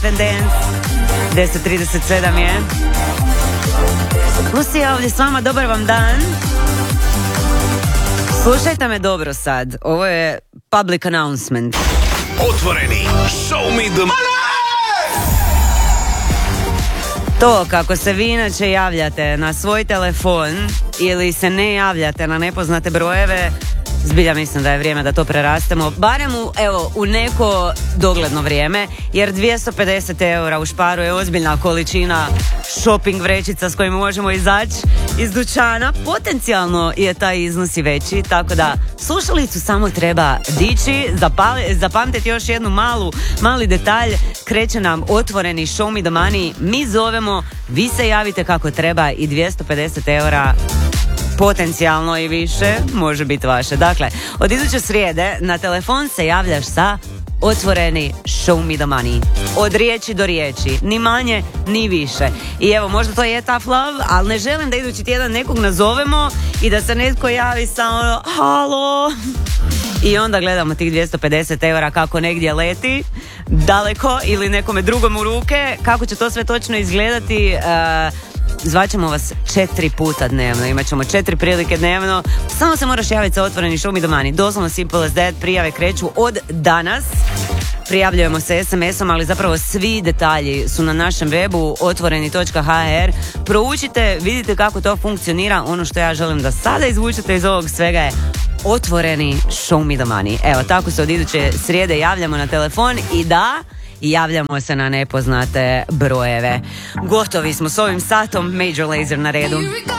Dance. 10:37 je. Lucija ovdje s vama, dobar vam dan. Slušajte me dobro sad. Ovo je public announcement. Otvoreni, show me the money! To kako se vi inače javljate na svoj telefon ili se ne javljate na nepoznate brojeve, zbilja mislim da je vrijeme da to prerastemo, barem u neko dogledno vrijeme, jer 250 eura u Sparu je ozbiljna količina shopping vrećica s kojima možemo izaći iz dućana. Potencijalno je taj iznos i veći, tako da slušalicu samo treba dići, zapamtiti još jednu mali detalj. Kreće nam otvoreni show me the money, mi zovemo, vi se javite kako treba i 250 eura potencijalno i više može biti vaše. Dakle, od iduće srijede na telefon se javljaš sa otvoreni show me the money. Od riječi do riječi, ni manje ni više. I evo, možda to je tough love, ali ne želim da idući tjedan nekog nazovemo i da se netko javi sa ono halo i onda gledamo tih 250 eura kako negdje leti daleko ili nekome drugom u ruke. Kako će to sve točno izgledati, zvaćemo vas 4 puta dnevno, imat ćemo 4 prilike dnevno. Samo se moraš javiti sa otvoreni show me the money. Doslovno simple as that. Prijave kreću od danas. Prijavljujemo se SMS-om, ali zapravo svi detalji su na našem webu otvoreni.hr. Proučite, vidite kako to funkcionira. Ono što ja želim da sada izvučete iz ovog svega je otvoreni show me the money. Evo, tako se od iduće srijede javljamo na telefon i javljamo se na nepoznate brojeve. Gotovi smo s ovim satom. Major Lazer na redu.